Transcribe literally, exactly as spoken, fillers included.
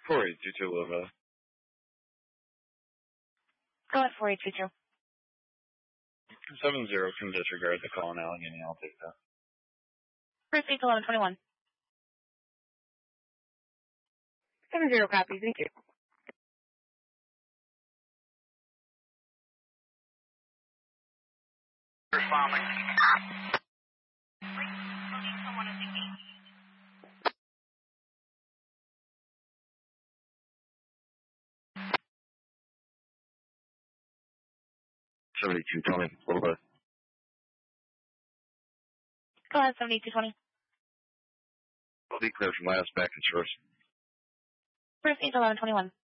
four eight two two, Lova. Go ahead, four eight two two. seven zero can disregard the call in Allegheny. I'll take that. Proceed to eleven twenty-one. seven zero copy. Thank you. Responding. seventy-two twenty, Lova. Go ahead, seventy-two twenty. I'll be clear for Miles back in source. Proceed to eleven twenty-one.